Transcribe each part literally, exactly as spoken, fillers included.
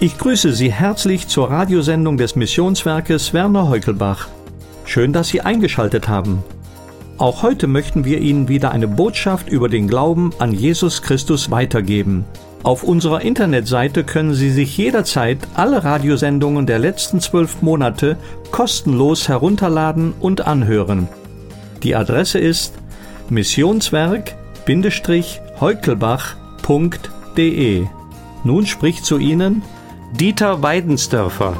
Ich grüße Sie herzlich zur Radiosendung des Missionswerkes Werner Heukelbach. Schön, dass Sie eingeschaltet haben. Auch heute möchten wir Ihnen wieder eine Botschaft über den Glauben an Jesus Christus weitergeben. Auf unserer Internetseite können Sie sich jederzeit alle Radiosendungen der letzten zwölf Monate kostenlos herunterladen und anhören. Die Adresse ist missionswerk-heukelbach punkt de. Nun spricht zu Ihnen Dieter Weidensdörfer.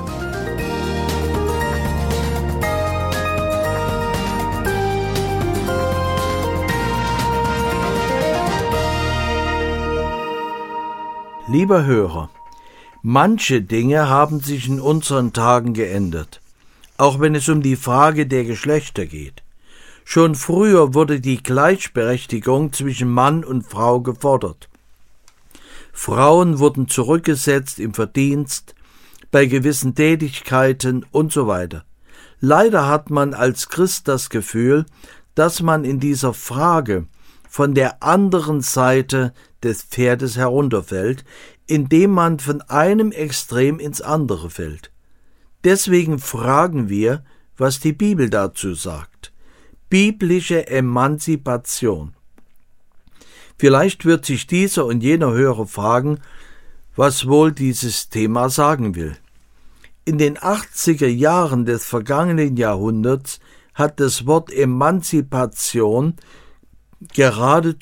Lieber Hörer, manche Dinge haben sich in unseren Tagen geändert, auch wenn es um die Frage der Geschlechter geht. Schon früher wurde die Gleichberechtigung zwischen Mann und Frau gefordert. Frauen wurden zurückgesetzt im Verdienst, bei gewissen Tätigkeiten und so weiter. Leider hat man als Christ das Gefühl, dass man in dieser Frage von der anderen Seite des Pferdes herunterfällt, indem man von einem Extrem ins andere fällt. Deswegen fragen wir, was die Bibel dazu sagt. Biblische Emanzipation. Vielleicht wird sich dieser und jener Hörer fragen, was wohl dieses Thema sagen will. In den achtziger Jahren des vergangenen Jahrhunderts hat das Wort Emanzipation geradezu